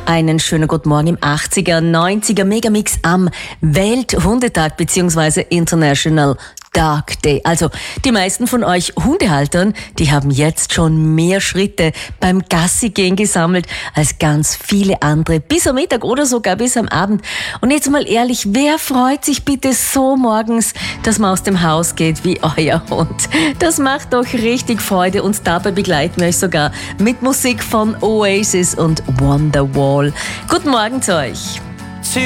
Einen schönen guten Morgen im 80er, 90er Megamix am Welthundetag bzw. International Dog Day. Also die meisten von euch Hundehaltern, die haben jetzt schon mehr Schritte beim Gassigehen gesammelt als ganz viele andere. Bis am Mittag oder sogar bis am Abend. Und jetzt mal ehrlich, wer freut sich bitte so morgens, dass man aus dem Haus geht wie euer Hund? Das macht doch richtig Freude und dabei begleiten wir euch sogar mit Musik von Oasis und Wonderwall. Guten Morgen zu euch.